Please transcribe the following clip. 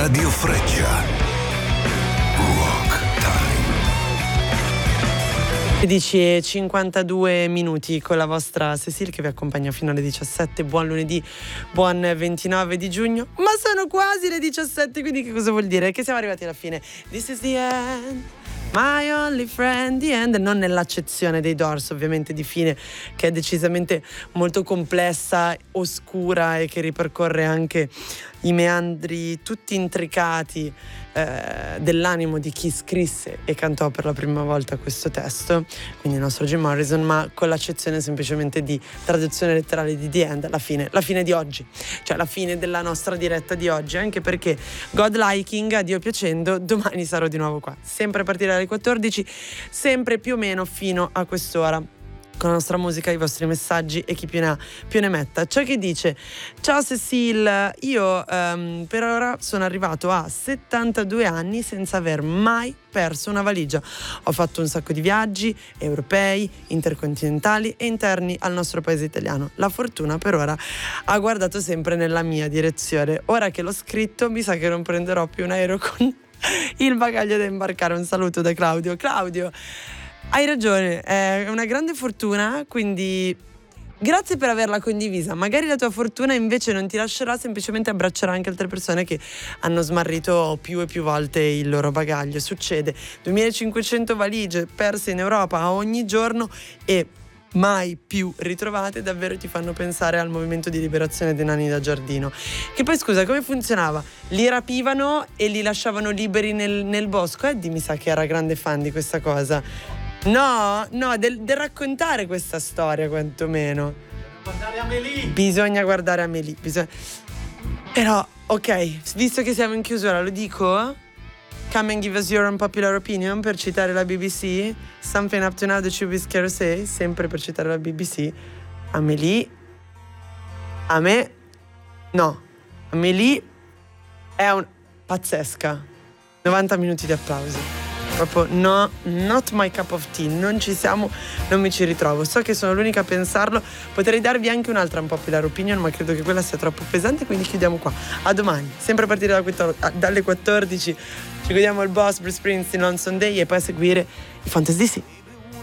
Radio Freccia. Rock Time. 10:52 con la vostra Cecile che vi accompagna fino alle 17. Buon lunedì, buon 29 di giugno. Ma sono quasi le 17, quindi che cosa vuol dire? Che siamo arrivati alla fine. This is the end, my only friend, the end. Non nell'accezione dei Doors, ovviamente, di fine, che è decisamente molto complessa, oscura e che ripercorre anche i meandri tutti intricati dell'animo di chi scrisse e cantò per la prima volta questo testo, quindi il nostro Jim Morrison, ma con l'accezione semplicemente di traduzione letterale di The End, la fine di oggi, cioè la fine della nostra diretta di oggi, anche perché God liking, a Dio piacendo, domani sarò di nuovo qua, sempre a partire dalle 14, sempre più o meno fino a quest'ora, con la nostra musica, i vostri messaggi e chi più ne ha più ne metta. C'è chi dice: ciao Cecile, io per ora sono arrivato a 72 anni senza aver mai perso una valigia. Ho fatto un sacco di viaggi europei, intercontinentali e interni al nostro paese italiano. La fortuna per ora ha guardato sempre nella mia direzione. Ora che l'ho scritto mi sa che non prenderò più un aereo con il bagaglio da imbarcare. Un saluto da Claudio. Claudio, hai ragione, è una grande fortuna, quindi grazie per averla condivisa. Magari la tua fortuna invece non ti lascerà, semplicemente abbraccerà anche altre persone che hanno smarrito più e più volte il loro bagaglio. Succede, 2500 valigie perse in Europa ogni giorno e mai più ritrovate, davvero ti fanno pensare al movimento di liberazione dei nani da giardino. Che poi, scusa, come funzionava? Li rapivano e li lasciavano liberi nel bosco? Eddie mi sa che era grande fan di questa cosa. No, del raccontare questa storia, quantomeno. Guardare Amélie. Bisogna guardare Amélie. Però, ok, visto che siamo in chiusura, lo dico? Come and give us your unpopular opinion, per citare la BBC. Something up to now that you be scared to say, sempre per citare la BBC. Amélie, Amélie è pazzesca. 90 minuti di applausi. Proprio no, not my cup of tea. Non ci siamo, non mi ci ritrovo. So che sono l'unica a pensarlo. Potrei darvi anche un'altra unpopular opinion, ma credo che quella sia troppo pesante, quindi chiudiamo qua. A domani, sempre a partire dalle 14. Ci godiamo il boss Bruce Springsteen on Sunday e poi a seguire i Fantasy DC.